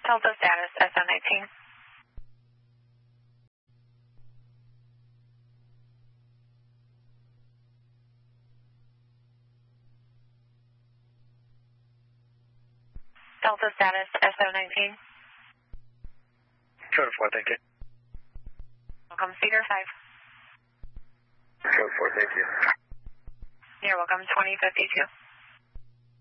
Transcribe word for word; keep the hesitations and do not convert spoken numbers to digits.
Delta status S O nineteen. Delta status S O nineteen. Code four, thank you. Welcome, Cedar five. Code four, thank you. You're welcome, twenty fifty-two.